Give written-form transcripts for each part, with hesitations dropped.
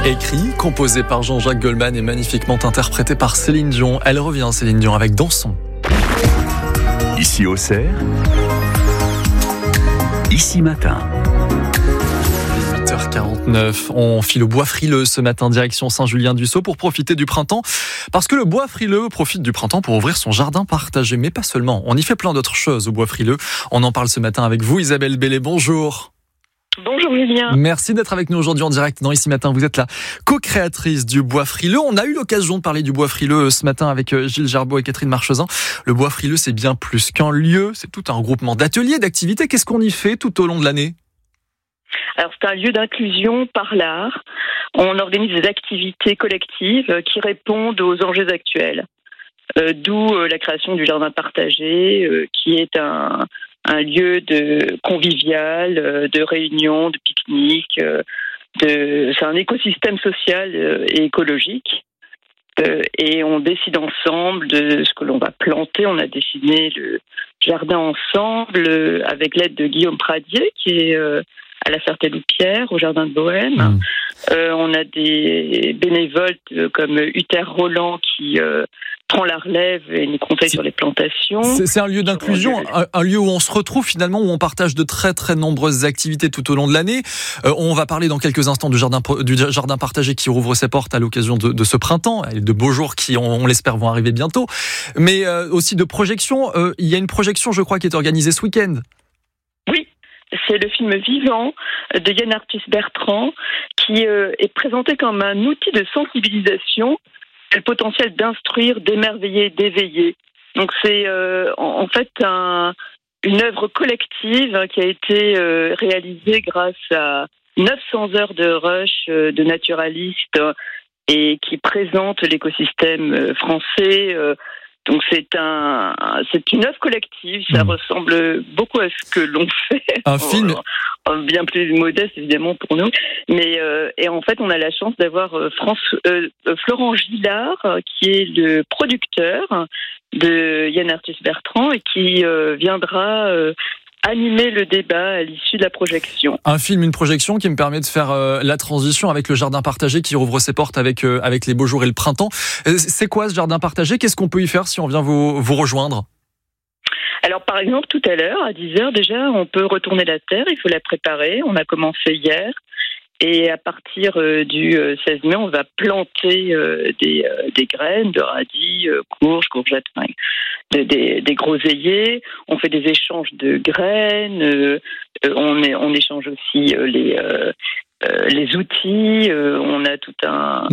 Écrit, composé par Jean-Jacques Goldman et magnifiquement interprété par Céline Dion. Elle revient, Céline Dion, avec Dansons. Ici Auxerre, Ici Matin. 8h49, on file au Bois Frileux ce matin, direction Saint-Julien-du-Sault pour profiter du printemps. Parce que le Bois Frileux profite du printemps pour ouvrir son jardin partagé. Mais pas seulement, on y fait plein d'autres choses au Bois Frileux. On en parle ce matin avec vous, Isabelle Bellé. Bonjour. Bonjour Julien. Merci d'être avec nous aujourd'hui en direct dans Ici Matin. Vous êtes la co-créatrice du Bois Frileux. On a eu l'occasion de parler du Bois Frileux ce matin avec Gilles Gerbeau et Catherine Marchezin. Le Bois Frileux, c'est bien plus qu'un lieu, c'est tout un regroupement d'ateliers, d'activités. Qu'est-ce qu'on y fait tout au long de l'année ? Alors c'est un lieu d'inclusion par l'art. On organise des activités collectives qui répondent aux enjeux actuels. D'où la création du jardin partagé, qui est un lieu de convivial, de réunion, de pique-nique. C'est un écosystème social et écologique. Et on décide ensemble de ce que l'on va planter. On a dessiné le jardin ensemble avec l'aide de Guillaume Pradier, qui est à la Ferté-Loupière, au Jardin de Bohème. On a des bénévoles comme Uther Roland qui prend la relève et nous conseille sur les plantations. C'est un lieu d'inclusion, un lieu où on se retrouve finalement, où on partage de très très nombreuses activités tout au long de l'année. On va parler dans quelques instants du jardin partagé qui rouvre ses portes à l'occasion de ce printemps, et de beaux jours qui, on l'espère, vont arriver bientôt. Mais aussi de projections. Il y a une projection, je crois, qui est organisée ce week-end. Oui. C'est le film Vivant de Yann Arthus-Bertrand qui est présenté comme un outil de sensibilisation, le potentiel d'instruire, d'émerveiller, d'éveiller. Donc c'est en fait une œuvre collective qui a été réalisée grâce à 900 heures de rush de naturalistes et qui présente l'écosystème français. Donc c'est une œuvre collective, ça ressemble beaucoup à ce que l'on fait. Un film bien plus modeste évidemment pour nous, mais et en fait on a la chance d'avoir Florent Gillard qui est le producteur de Yann Arthus-Bertrand et qui viendra animer le débat à l'issue de la projection. Un film, une projection qui me permet de faire la transition avec le jardin partagé qui rouvre ses portes avec les beaux jours et le printemps. C'est quoi ce jardin partagé ? Qu'est-ce qu'on peut y faire si on vient vous rejoindre ? Alors par exemple, tout à l'heure, à 10h déjà, on peut retourner la terre, il faut la préparer. On a commencé hier. Et à partir du 16 mai, on va planter des graines de radis, courges, courgettes, des groseilliers. On fait des échanges de graines. On échange aussi les outils. On a tout un...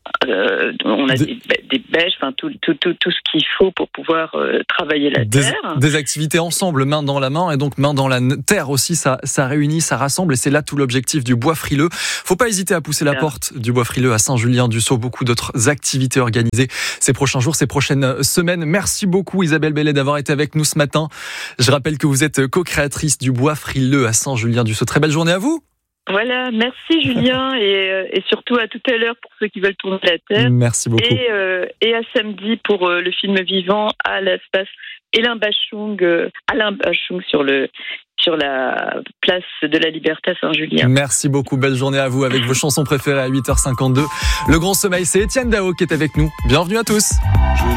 on a des bêches, enfin tout ce qu'il faut pour pouvoir travailler la terre. Des activités ensemble, main dans la main, et donc main dans la terre aussi, ça réunit, ça rassemble, et c'est là tout l'objectif du Bois Frileux. Faut pas hésiter à pousser la porte du Bois Frileux à Saint-Julien-du-Sault. Beaucoup d'autres activités organisées ces prochains jours, ces prochaines semaines. Merci beaucoup Isabelle Bellé d'avoir été avec nous ce matin. Je rappelle que vous êtes co-créatrice du Bois Frileux à Saint-Julien-du-Sault. Très belle journée à vous. Voilà, merci Julien et surtout à tout à l'heure pour ceux qui veulent tourner la terre. Merci beaucoup. Et à samedi pour le film Vivant à l'espace Alain Bachung sur la place de la Liberté à Saint-Julien. Merci beaucoup, belle journée à vous avec vos chansons préférées à 8h52. Le Grand Sommeil, c'est Étienne Dao qui est avec nous. Bienvenue à tous.